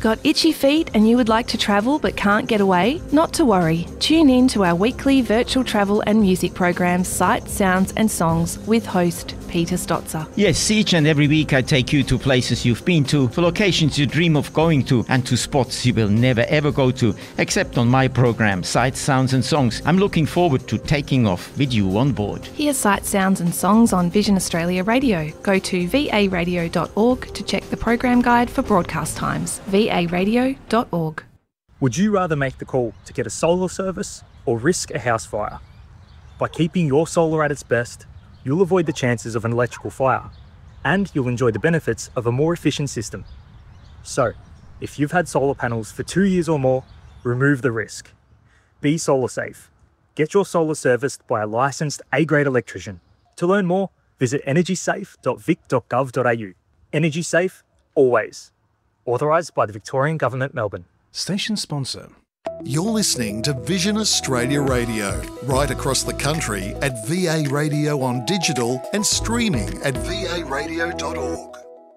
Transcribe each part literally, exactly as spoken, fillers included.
Got itchy feet and you would like to travel but can't get away? Not to worry. Tune in to our weekly virtual travel and music programs, Sights, Sounds and Songs with host Peter Stotzer. Yes, each and every week I take you to places you've been to, for locations you dream of going to, and to spots you will never ever go to, except on my program, Sights, Sounds and Songs. I'm looking forward to taking off with you on board. Hear Sights, Sounds and Songs on Vision Australia Radio. Go to v a radio dot org to check the program guide for broadcast times. v a radio dot org. Would you rather make the call to get a solar service or risk a house fire? By keeping your solar at its best, you'll avoid the chances of an electrical fire, and you'll enjoy the benefits of a more efficient system. So, if you've had solar panels for two years or more, remove the risk. Be solar safe. Get your solar serviced by a licensed A-grade electrician. To learn more, visit energy safe dot vic dot gov dot a u. Energy safe, always. Authorised by the Victorian Government, Melbourne. Station sponsor. You're listening to Vision Australia Radio, right across the country at V A Radio on digital and streaming at v a radio dot org.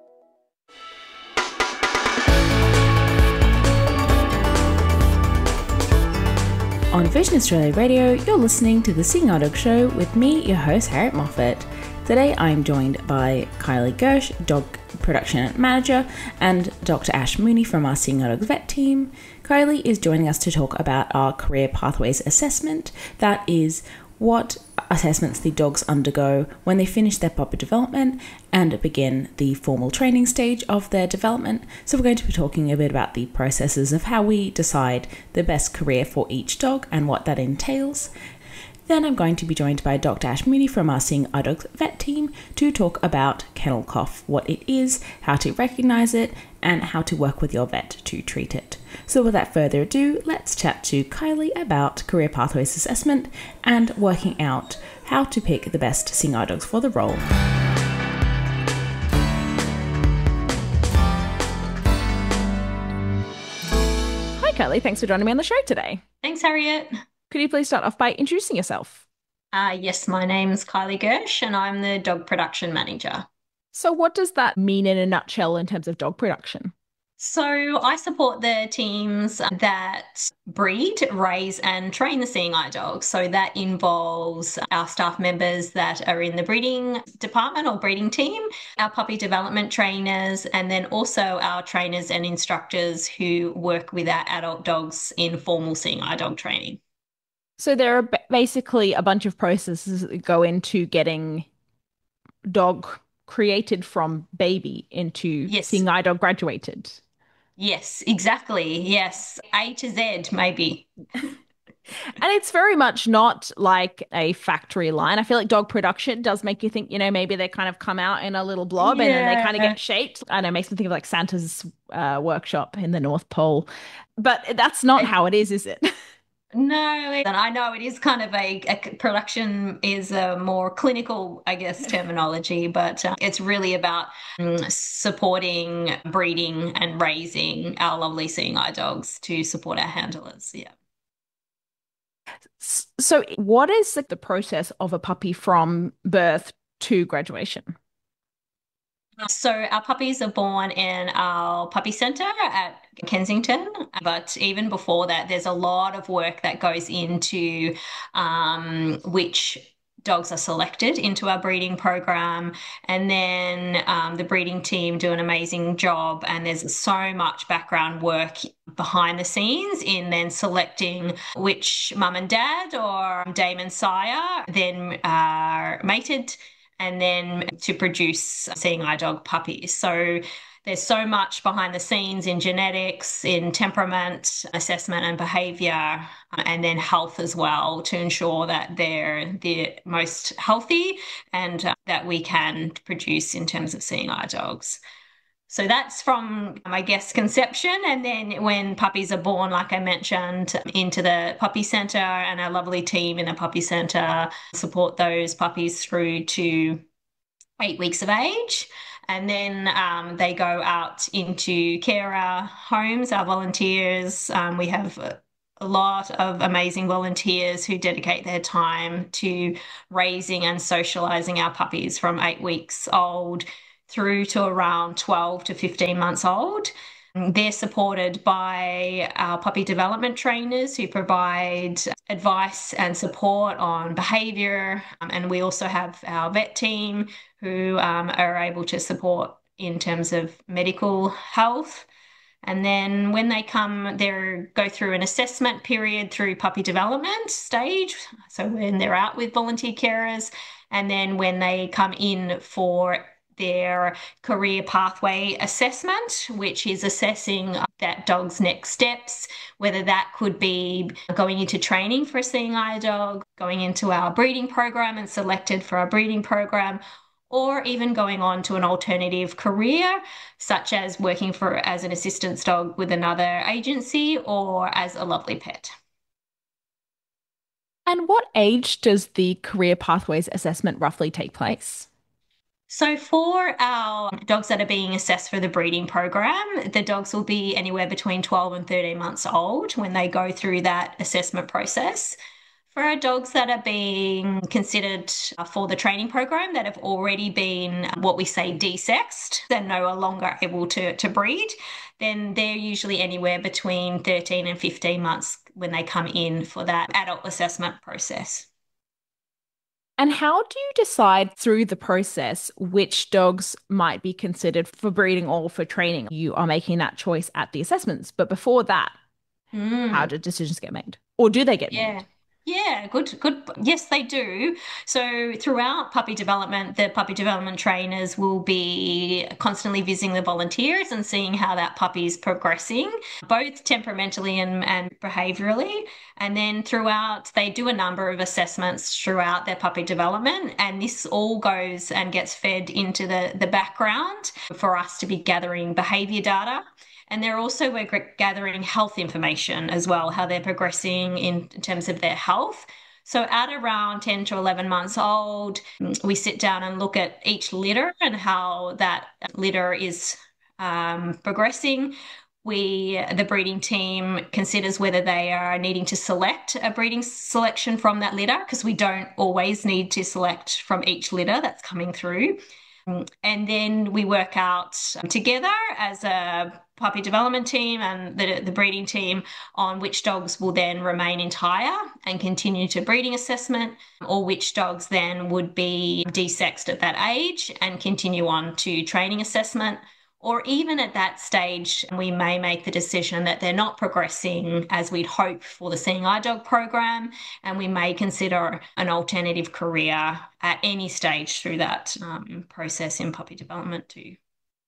On Vision Australia Radio, you're listening to The Seeing Eye Dog Show with me, your host, Harriet Moffat. Today I'm joined by Kylie Gersh, Dog Production Manager, and Doctor Ash Mooney from our Seeing Eye Dogs Vet team. Kylie is joining us to talk about our Career Pathways Assessment. That is what assessments the dogs undergo when they finish their puppy development and begin the formal training stage of their development. So we're going to be talking a bit about the processes of how we decide the best career for each dog and what that entails. Then I'm going to be joined by Doctor Ash Mooney from our Seeing Eye Dogs Vet team to talk about kennel cough, what it is, how to recognise it, and how to work with your vet to treat it. So without further ado, let's chat to Kylie about Career Pathways Assessment and working out how to pick the best Seeing Eye Dogs for the role. Hi Kylie, thanks for joining me on the show today. Thanks, Harriet. Could you please start off by introducing yourself? Uh, yes, my name's Kylie Gersh and I'm the Dog Production Manager. So what does that mean in a nutshell in terms of dog production? So I support the teams that breed, raise and train the Seeing Eye dogs. So that involves our staff members that are in the breeding department or breeding team, our puppy development trainers, and then also our trainers and instructors who work with our adult dogs in formal Seeing Eye dog training. So there are basically a bunch of processes that go into getting dog created from baby into yes. Seeing Eye dog graduated. Yes, exactly. Yes. A to Z, maybe. And it's very much not like a factory line. I feel like dog production does make you think, you know, maybe they kind of come out in a little blob yeah. and then they kind of get shaped. I know, it makes me think of like Santa's uh, workshop in the North Pole. But that's not how it is, is it? No, and I know it is kind of a, a production is a more clinical, I guess, terminology, but uh, it's really about um, supporting, breeding and raising our lovely Seeing Eye dogs to support our handlers. Yeah. So what is like the process of a puppy from birth to graduation? So our puppies are born in our puppy centre at Kensington, but even before that, there's a lot of work that goes into um, which dogs are selected into our breeding program, and then um, the breeding team do an amazing job, and there's so much background work behind the scenes in then selecting which mum and dad or dame and sire then are mated and then to produce Seeing Eye dog puppies. So there's so much behind the scenes in genetics, in temperament, assessment and behaviour, and then health as well to ensure that they're the most healthy and uh, that we can produce in terms of Seeing Eye dogs. So that's from, I guess, conception. And then when puppies are born, like I mentioned, into the puppy centre, and our lovely team in the puppy centre support those puppies through to eight weeks of age. And then um, they go out into carer homes, our volunteers. Um, we have a, a lot of amazing volunteers who dedicate their time to raising and socialising our puppies from eight weeks old through to around twelve to fifteen months old. They're supported by our puppy development trainers who provide advice and support on behaviour. Um, and we also have our vet team who um, are able to support in terms of medical health. And then when they come, they go through an assessment period through puppy development stage. So when they're out with volunteer carers, and then when they come in for their career pathway assessment, which is assessing that dog's next steps, whether that could be going into training for a seeing eye dog, going into our breeding program and selected for our breeding program, or even going on to an alternative career, such as working for as an assistance dog with another agency or as a lovely pet. And what age does the career pathways assessment roughly take place? So for our dogs that are being assessed for the breeding program, the dogs will be anywhere between twelve and thirteen months old when they go through that assessment process. For our dogs that are being considered for the training program that have already been what we say desexed, they're no longer able to, to breed, then they're usually anywhere between thirteen and fifteen months when they come in for that adult assessment process. And how do you decide through the process which dogs might be considered for breeding or for training? You are making that choice at the assessments, but before that, mm. how do decisions get made? Or do they get yeah. made? Yeah, good, good. Yes, they do. So throughout puppy development, the puppy development trainers will be constantly visiting the volunteers and seeing how that puppy is progressing, both temperamentally and, and behaviourally. And then throughout, they do a number of assessments throughout their puppy development. And this all goes and gets fed into the, the background for us to be gathering behaviour data. And they're also we're gathering health information as well, how they're progressing in, in terms of their health. So at around ten to eleven months old, we sit down and look at each litter and how that litter is um, progressing. We, the breeding team considers whether they are needing to select a breeding selection from that litter, because we don't always need to select from each litter that's coming through. And then we work out together as a puppy development team and the, the breeding team on which dogs will then remain entire and continue to breeding assessment, or which dogs then would be desexed at that age and continue on to training assessment. Or even at that stage, we may make the decision that they're not progressing as we'd hope for the Seeing Eye Dog program, and we may consider an alternative career at any stage through that um, process in puppy development too.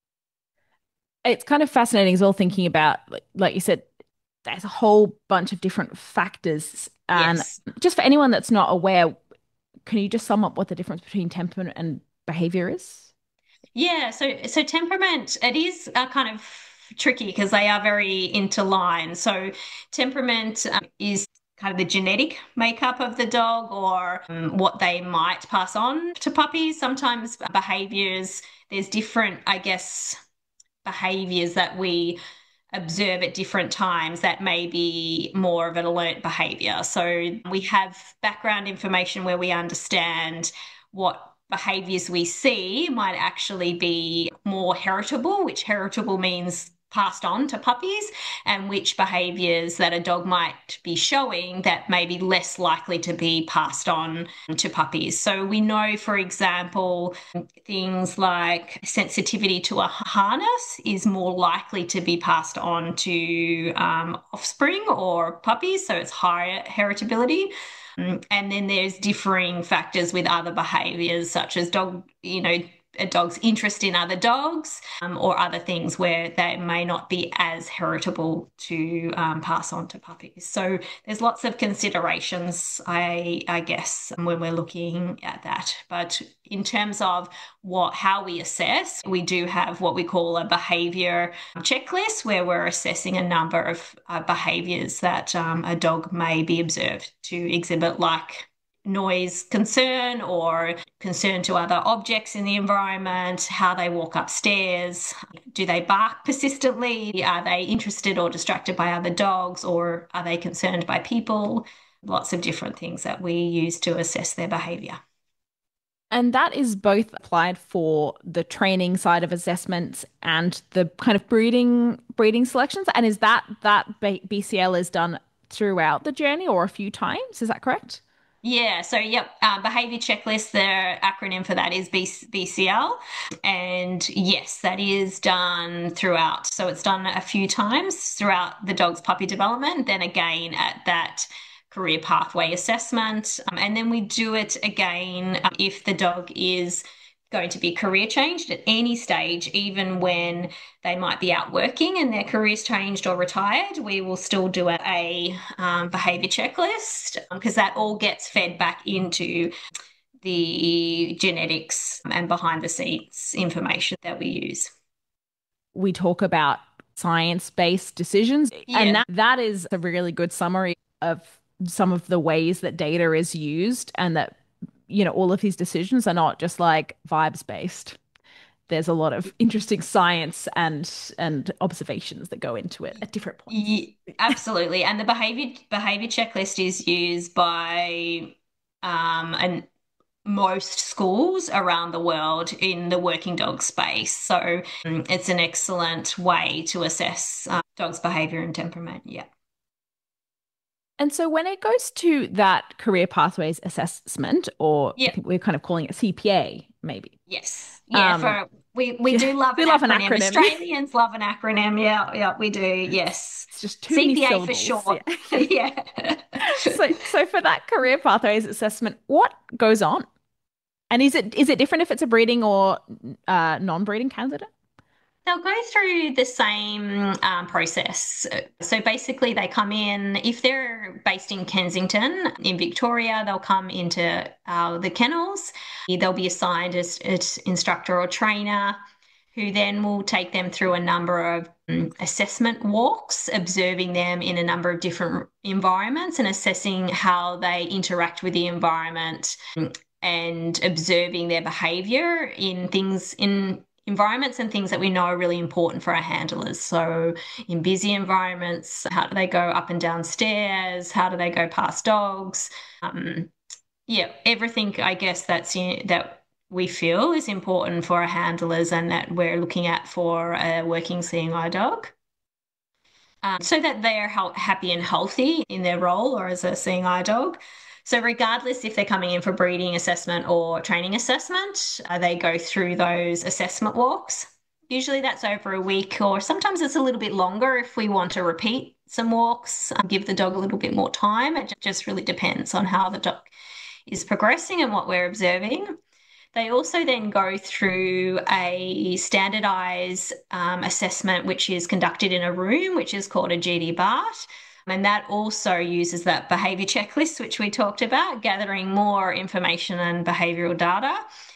It's kind of fascinating as well, thinking about, like, like you said, there's a whole bunch of different factors. And yes. Just for anyone that's not aware, can you just sum up what the difference between temperament and behaviour is? Yeah, so so temperament, it is uh, kind of tricky because they are very interlined. So temperament um, is kind of the genetic makeup of the dog, or um, what they might pass on to puppies. Sometimes behaviours, there's different, I guess, behaviours that we observe at different times that may be more of an alert behaviour. So we have background information where we understand what behaviours we see might actually be more heritable, which heritable means passed on to puppies, and which behaviours that a dog might be showing that may be less likely to be passed on to puppies. So we know, for example, things like sensitivity to a harness is more likely to be passed on to um, offspring or puppies, so it's higher heritability. And then there's differing factors with other behaviours, such as dog, you know, a dog's interest in other dogs, um, or other things where they may not be as heritable to um, pass on to puppies. So there's lots of considerations, I, I guess, when we're looking at that. But in terms of what how we assess, we do have what we call a behaviour checklist, where we're assessing a number of uh, behaviours that um, a dog may be observed to exhibit, like noise concern or concern to other objects in the environment, how they walk upstairs, do they bark persistently, are they interested or distracted by other dogs, or are they concerned by people? Lots of different things that we use to assess their behaviour. And that is both applied for the training side of assessments and the kind of breeding breeding selections. And is that that B C L is done throughout the journey or a few times? Is that correct? Yeah, so yep, uh, behavior checklist, the acronym for that is B C L. And yes, that is done throughout. So it's done a few times throughout the dog's puppy development, then again at that career pathway assessment. Um, and then we do it again um, if the dog is going to be career changed at any stage, even when they might be out working and their career's changed or retired, we will still do a, a um, behaviour checklist because um, that all gets fed back into the genetics and behind the scenes information that we use. We talk about science-based decisions, yeah. and that, that is a really good summary of some of the ways that data is used, and that, you know, all of these decisions are not just like vibes based. There's a lot of interesting science and and observations that go into it at different points. Yeah, absolutely. And the behavior behavior checklist is used by um and most schools around the world in the working dog space. So um, it's an excellent way to assess uh, dogs' behavior and temperament. Yeah. And so when it goes to that career pathways assessment, or yeah. I think we're kind of calling it C P A, maybe. Yes. Yeah. Um, for we we do love we an love acronym. an acronym. Australians love an acronym. Yeah. Yeah. We do. Yes. It's just too many syllables. C P A for short. Yeah. yeah. so so for that career pathways assessment, what goes on? And is it is it different if it's a breeding or uh, non-breeding candidate? They'll go through the same um, process. So basically they come in, if they're based in Kensington in Victoria, they'll come into uh, the kennels. They'll be assigned as an instructor or trainer who then will take them through a number of um, assessment walks, observing them in a number of different environments and assessing how they interact with the environment and observing their behaviour in things in environments and things that we know are really important for our handlers. So in busy environments, how do they go up and down stairs? How do they go past dogs? Um, yeah, everything, I guess, that's in, that we feel is important for our handlers and that we're looking at for a working seeing eye dog. Um, so that they're happy and healthy in their role or as a seeing eye dog. So regardless if they're coming in for breeding assessment or training assessment, uh, they go through those assessment walks. Usually that's over a week, or sometimes it's a little bit longer if we want to repeat some walks, um, give the dog a little bit more time. It just really depends on how the dog is progressing and what we're observing. They also then go through a standardised um, assessment, which is conducted in a room, which is called a G D B A T. And that also uses that behaviour checklist, which we talked about, gathering more information and behavioural data.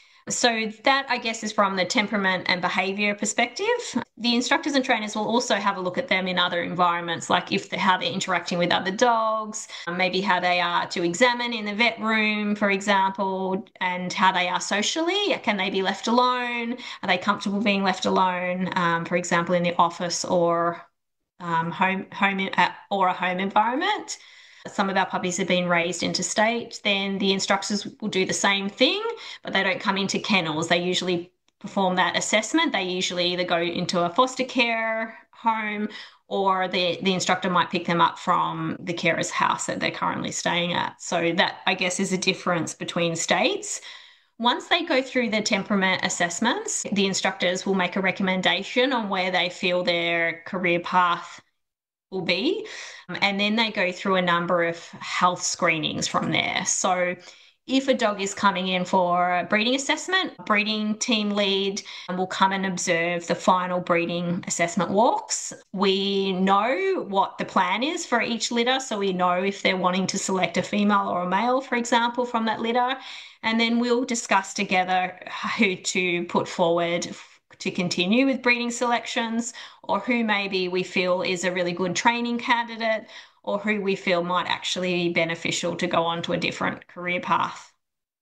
So that, I guess, is from the temperament and behaviour perspective. The instructors and trainers will also have a look at them in other environments, like if they're, how they're interacting with other dogs, maybe how they are to examine in the vet room, for example, and how they are socially. Can they be left alone? Are they comfortable being left alone, um, for example, in the office or Um, home, home or a home environment? Some of our puppies have been raised interstate. Then the instructors will do the same thing, but they don't come into kennels. They usually perform that assessment. They usually either go into a foster care home or the, the instructor might pick them up from the carer's house that they're currently staying at. So that, I guess, is a difference between states. Once they go through the temperament assessments, the instructors will make a recommendation on where they feel their career path will be. And then they go through a number of health screenings from there. So if a dog is coming in for a breeding assessment, a breeding team lead will come and observe the final breeding assessment walks. We know what the plan is for each litter, so we know if they're wanting to select a female or a male, for example, from that litter. And then we'll discuss together who to put forward to continue with breeding selections, or who maybe we feel is a really good training candidate, or who we feel might actually be beneficial to go on to a different career path.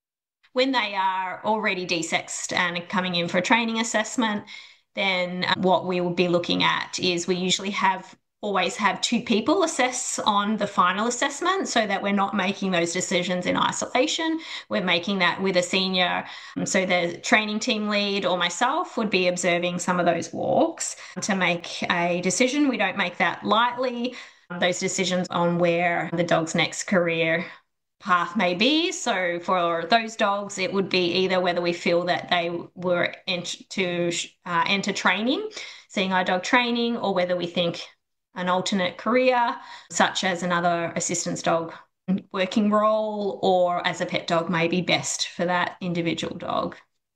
When they are already desexed and coming in for a training assessment, then what we will be looking at is we usually have always have two people assess on the final assessment so that we're not making those decisions in isolation. We're making that with a senior. So the training team lead or myself would be observing some of those walks to make a decision. We don't make that lightly. Those decisions on where the dog's next career path may be. So for those dogs, it would be either whether we feel that they were ent- to uh, enter training, seeing eye dog training, or whether we think an alternate career, such as another assistance dog working role, or as a pet dog may be best for that individual dog.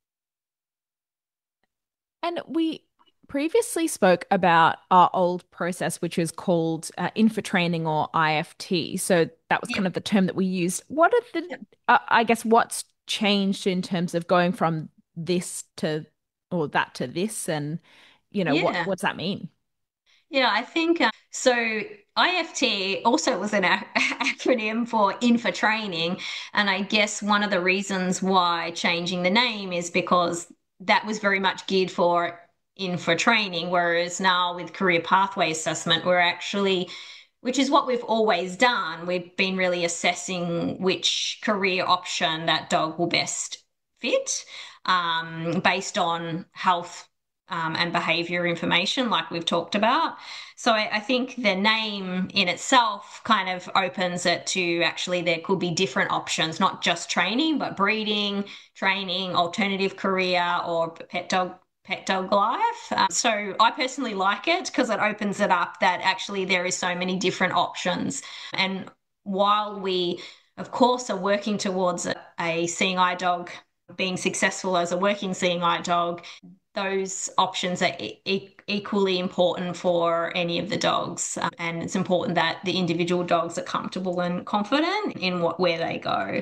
And we previously spoke about our old process, which was called uh, Infotraining or I F T. So that was kind of the term that we used. What are the, uh, I guess, what's changed in terms of going from this to, or that to this, and, you know, Yeah. what, what's that mean? Yeah, I think uh, so. I F T also was an a- acronym for Infotraining, and I guess one of the reasons why changing the name is because that was very much geared for Infotraining, whereas now with career pathway assessment, we're actually, which is what we've always done, we've been really assessing which career option that dog will best fit um, based on health Um, and behavior information like we've talked about. So I, I think the name in itself kind of opens it to actually there could be different options, not just training, but breeding, training, alternative career, or pet dog pet dog life. Um, so I personally like it because it opens it up that actually there is so many different options. And while we, of course, are working towards a, a seeing eye dog being successful as a working seeing eye dog, those options are e- equally important for any of the dogs. Um, and it's important that the individual dogs are comfortable and confident in what where they go.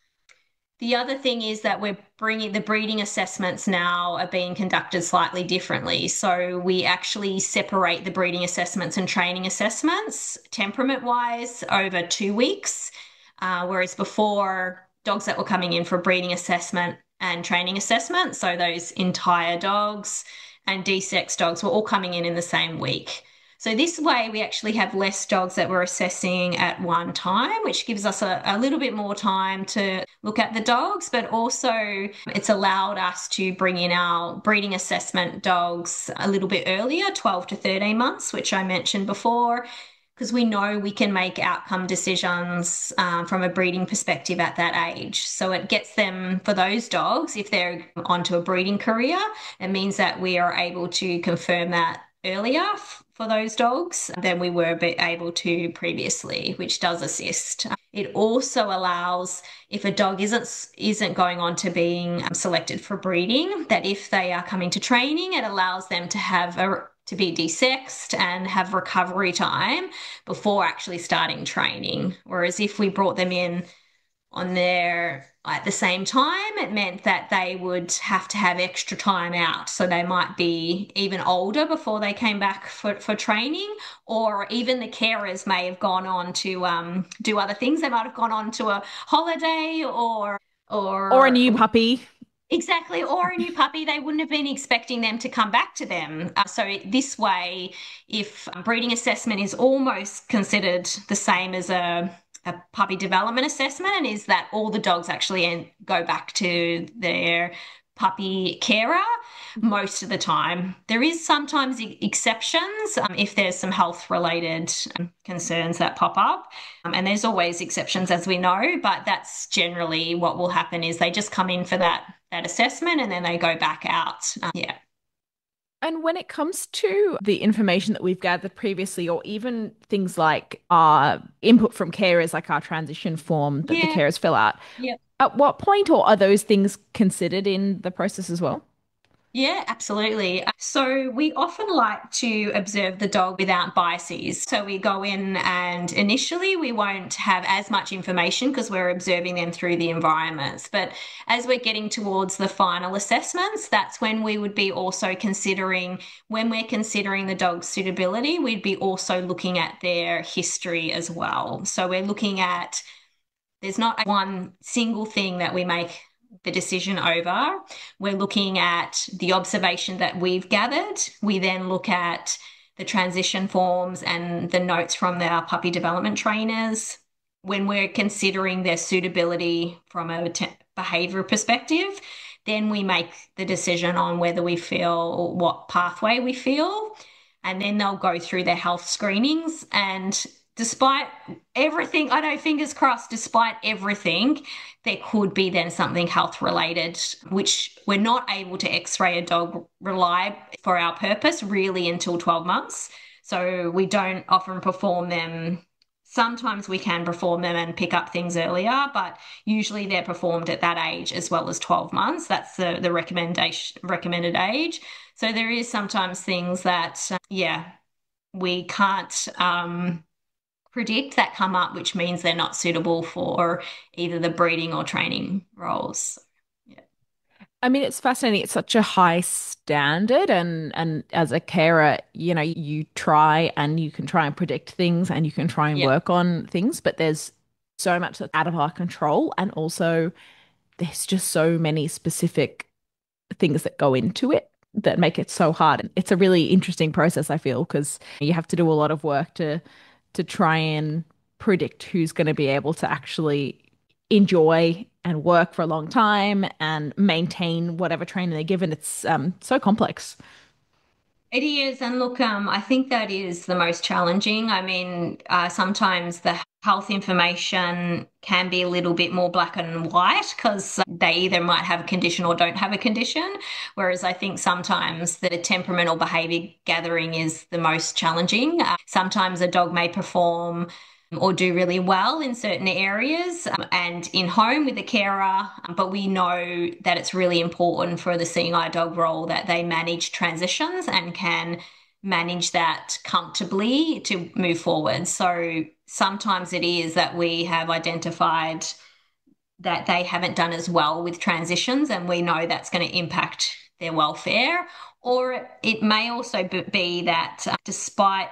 The other thing is that we're bringing the breeding assessments now are being conducted slightly differently. So we actually separate the breeding assessments and training assessments temperament-wise over two weeks, uh, whereas before, dogs that were coming in for a breeding assessment and training assessment, so those entire dogs and D-sex dogs were all coming in in the same week. So this way we actually have less dogs that we're assessing at one time, which gives us a, a little bit more time to look at the dogs, but also it's allowed us to bring in our breeding assessment dogs a little bit earlier, twelve to thirteen months, which I mentioned before, because we know we can make outcome decisions um, from a breeding perspective at that age. So it gets them, for those dogs, if they're onto a breeding career, it means that we are able to confirm that earlier for those dogs than we were able to previously, which does assist. It also allows, if a dog isn't isn't going on to being selected for breeding, that if they are coming to training, it allows them to have a to be desexed and have recovery time before actually starting training. Whereas if we brought them in on their at the same time, it meant that they would have to have extra time out. So they might be even older before they came back for, for training, or even the carers may have gone on to um, do other things. They might have gone on to a holiday or or Or a new puppy. Exactly, or a new puppy, they wouldn't have been expecting them to come back to them. Uh, so this way, if breeding assessment is almost considered the same as a, a puppy development assessment, is that all the dogs actually go back to their puppy carer most of the time. There is sometimes exceptions um, if there's some health related um, concerns that pop up, um, and there's always exceptions, as we know, but that's generally what will happen is they just come in for that that assessment and then they go back out. Um, yeah. And when it comes to the information that we've gathered previously, or even things like our input from carers, like our transition form that yeah. the carers fill out, yeah. At what point, or are those things considered in the process as well? Yeah, absolutely. So we often like to observe the dog without biases. So we go in and initially we won't have as much information because we're observing them through the environments. But as we're getting towards the final assessments, that's when we would be also considering, when we're considering the dog's suitability, we'd be also looking at their history as well. So we're looking at, there's not one single thing that we make the decision over. We're looking at the observation that we've gathered. We then look at the transition forms and the notes from our puppy development trainers. When we're considering their suitability from a behaviour perspective, then we make the decision on whether we feel, what pathway we feel, and then they'll go through their health screenings. And despite everything, I know, fingers crossed, despite everything, there could be then something health related, which we're not able to x-ray a dog reliably for our purpose really until twelve months. So we don't often perform them. Sometimes we can perform them and pick up things earlier, but usually they're performed at that age as well as twelve months. That's the, the recommendation, recommended age. So there is sometimes things that, uh, yeah, we can't um, predict that come up, which means they're not suitable for either the breeding or training roles. Yeah. I mean, it's fascinating. It's such a high standard, and and as a carer, you know, you try and you can try and predict things and you can try and Yeah. work on things, but there's so much that's out of our control, and also there's just so many specific things that go into it that make it so hard. It's a really interesting process, I feel, because you have to do a lot of work to to try and predict who's going to be able to actually enjoy and work for a long time and maintain whatever training they're given. It's um, so complex. It is. And look, um, I think that is the most challenging. I mean, uh, sometimes the health information can be a little bit more black and white because they either might have a condition or don't have a condition. Whereas I think sometimes the temperament or behaviour gathering is the most challenging. Uh, sometimes a dog may perform or do really well in certain areas um, and in home with the carer, but we know that it's really important for the seeing eye dog role that they manage transitions and can manage that comfortably to move forward. So sometimes it is that we have identified that they haven't done as well with transitions and we know that's going to impact their welfare, or it may also be that uh, despite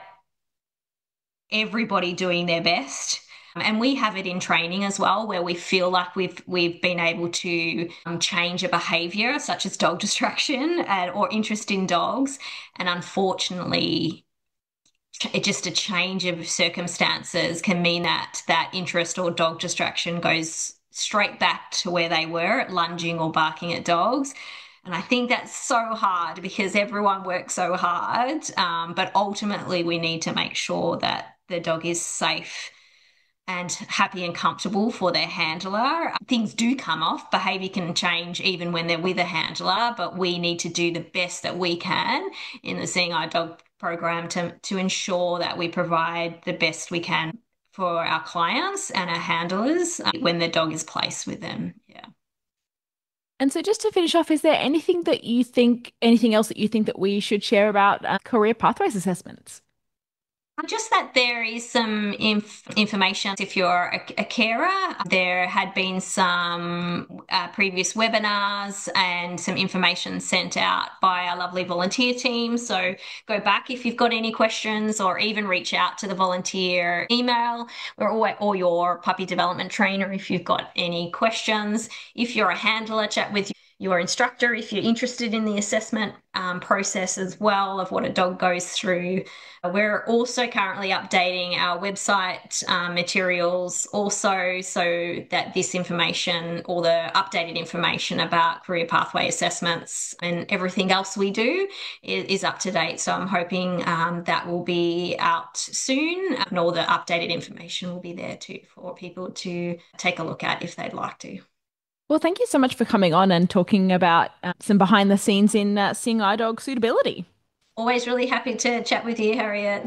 everybody doing their best. And we have it in training as well, where we feel like we've we've been able to um, change a behaviour such as dog distraction and, or interest in dogs. And unfortunately, it just a change of circumstances can mean that that interest or dog distraction goes straight back to where they were at lunging or barking at dogs. And I think that's so hard because everyone works so hard. Um, but ultimately, we need to make sure that the dog is safe and happy and comfortable for their handler. Things do come off. Behaviour can change even when they're with a handler, but we need to do the best that we can in the Seeing Eye Dog program to, to ensure that we provide the best we can for our clients and our handlers when the dog is placed with them. Yeah. And so just to finish off, is there anything that you think, anything else that you think that we should share about uh, career pathways assessments? Just that there is some inf information if you're a, a carer. There had been some uh, previous webinars and some information sent out by our lovely volunteer team. So go back if you've got any questions or even reach out to the volunteer email or, or your puppy development trainer if you've got any questions. If you're a handler, chat with your instructor if you're interested in the assessment um, process as well of what a dog goes through. We're also currently updating our website um, materials also so that this information or the updated information about career pathway assessments and everything else we do is, is up to date. So I'm hoping um, that will be out soon and all the updated information will be there too for people to take a look at if they'd like to. Well, thank you so much for coming on and talking about uh, some behind the scenes in uh, Seeing Eye Dog suitability. Always really happy to chat with you, Harriet.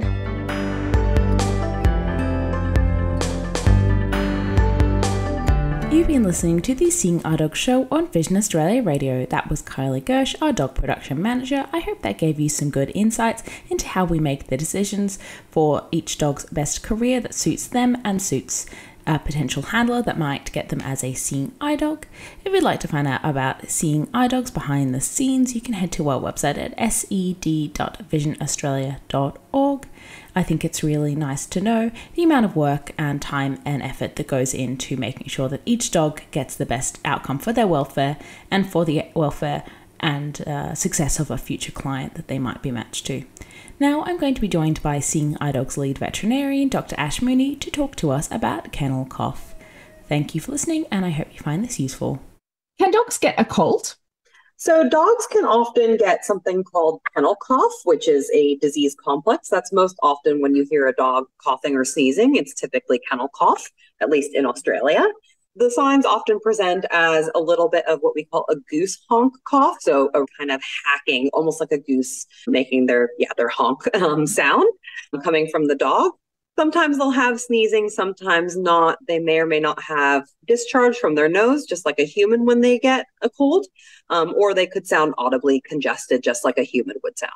You've been listening to the Seeing Eye Dog show on Vision Australia Radio. That was Kylie Gersh, our dog production manager. I hope that gave you some good insights into how we make the decisions for each dog's best career that suits them and suits a potential handler that might get them as a Seeing Eye Dog. If you'd like to find out about Seeing Eye Dogs behind the scenes, you can head to our website at s e d dot vision australia dot org. I think it's really nice to know the amount of work and time and effort that goes into making sure that each dog gets the best outcome for their welfare and for the welfare and uh, success of a future client that they might be matched to. Now I'm going to be joined by Seeing Eye Dogs lead veterinarian, Doctor Ash Mooney, to talk to us about kennel cough. Thank you for listening, and I hope you find this useful. Can dogs get a cold? So dogs can often get something called kennel cough, which is a disease complex. That's most often when you hear a dog coughing or sneezing, it's typically kennel cough, at least in Australia. The signs often present as a little bit of what we call a goose honk cough. So a kind of hacking, almost like a goose making their, yeah, their honk um, sound coming from the dog. Sometimes they'll have sneezing, sometimes not. They may or may not have discharge from their nose, just like a human when they get a cold, um, or they could sound audibly congested, just like a human would sound.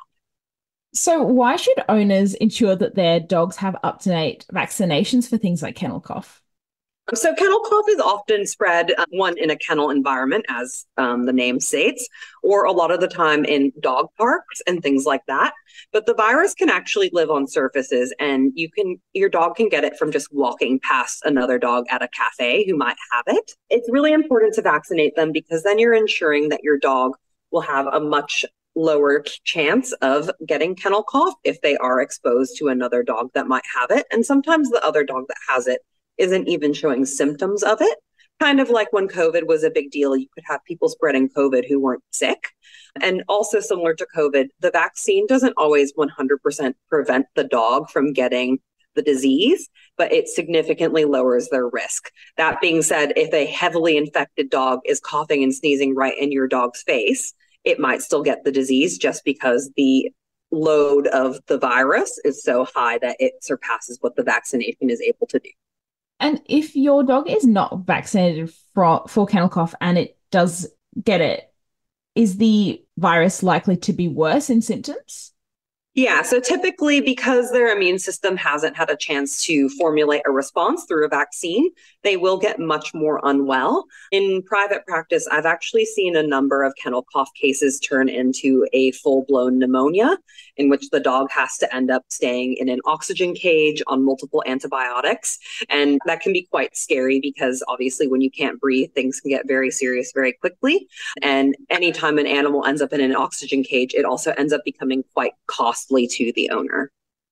So why should owners ensure that their dogs have up-to-date vaccinations for things like kennel cough? So kennel cough is often spread, uh, one, in a kennel environment, as um, the name states, or a lot of the time in dog parks and things like that. But the virus can actually live on surfaces, and you can your dog can get it from just walking past another dog at a cafe who might have it. It's really important to vaccinate them because then you're ensuring that your dog will have a much lower chance of getting kennel cough if they are exposed to another dog that might have it. And sometimes the other dog that has it isn't even showing symptoms of it. Kind of like when COVID was a big deal, you could have people spreading COVID who weren't sick. And also similar to COVID, the vaccine doesn't always one hundred percent prevent the dog from getting the disease, but it significantly lowers their risk. That being said, if a heavily infected dog is coughing and sneezing right in your dog's face, it might still get the disease just because the load of the virus is so high that it surpasses what the vaccination is able to do. And if your dog is not vaccinated for, for kennel cough and it does get it, is the virus likely to be worse in symptoms? Yeah, so typically because their immune system hasn't had a chance to formulate a response through a vaccine, they will get much more unwell. In private practice, I've actually seen a number of kennel cough cases turn into a full-blown pneumonia in which the dog has to end up staying in an oxygen cage on multiple antibiotics. And that can be quite scary because obviously when you can't breathe, things can get very serious very quickly. And anytime an animal ends up in an oxygen cage, it also ends up becoming quite costly to the owner.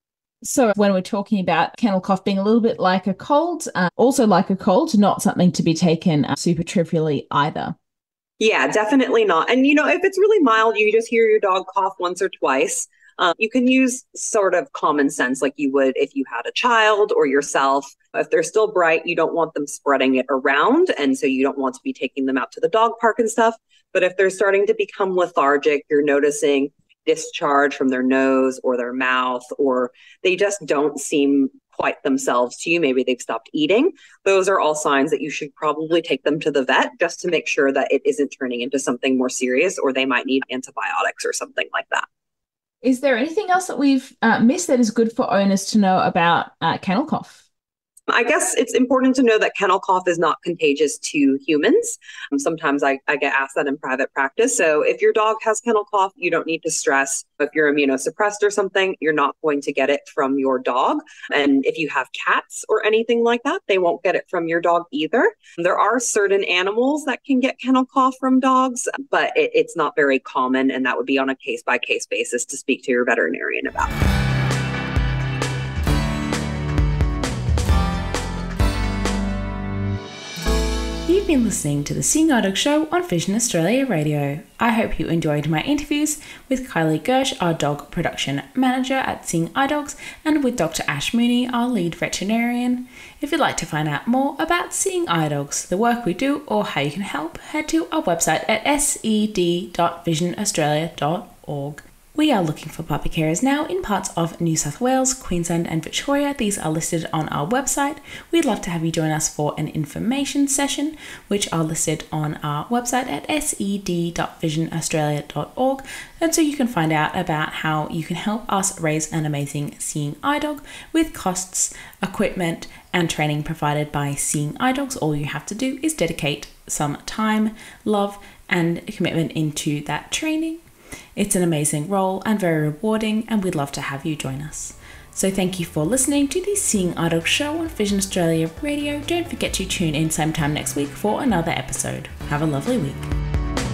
So when we're talking about kennel cough being a little bit like a cold, uh, also like a cold, not something to be taken uh, super trivially either. Yeah, definitely not. And, you know, if it's really mild, you just hear your dog cough once or twice. Um, you can use sort of common sense like you would if you had a child or yourself. If they're still bright, you don't want them spreading it around. And so you don't want to be taking them out to the dog park and stuff. But if they're starting to become lethargic, you're noticing discharge from their nose or their mouth, or they just don't seem quite themselves to you. Maybe they've stopped eating. Those are all signs that you should probably take them to the vet just to make sure that it isn't turning into something more serious, or they might need antibiotics or something like that. Is there anything else that we've uh, missed that is good for owners to know about uh, kennel cough? I guess it's important to know that kennel cough is not contagious to humans. Um, sometimes I, I get asked that in private practice. So if your dog has kennel cough, you don't need to stress. If you're immunosuppressed or something, you're not going to get it from your dog. And if you have cats or anything like that, they won't get it from your dog either. There are certain animals that can get kennel cough from dogs, but it, it's not very common. And that would be on a case-by-case basis to speak to your veterinarian about. You've been listening to the Seeing Eye Dogs show on Vision Australia Radio. I hope you enjoyed my interviews with Kylie Gersh, our dog production manager at Seeing Eye Dogs, and with Doctor Ash Mooney, our lead veterinarian. If you'd like to find out more about Seeing Eye Dogs, the work we do, or how you can help, head to our website at s e d dot vision australia dot org. We are looking for puppy carers now in parts of New South Wales, Queensland and Victoria. These are listed on our website. We'd love to have you join us for an information session, which are listed on our website at s e d dot vision australia dot org. And so you can find out about how you can help us raise an amazing Seeing Eye Dog with costs, equipment and training provided by Seeing Eye Dogs. All you have to do is dedicate some time, love and commitment into that training. It's an amazing role and very rewarding, and we'd love to have you join us. So thank you for listening to the Seeing Eye Dogs show on Vision Australia Radio. Don't forget to tune in same time next week for another episode. Have a lovely week.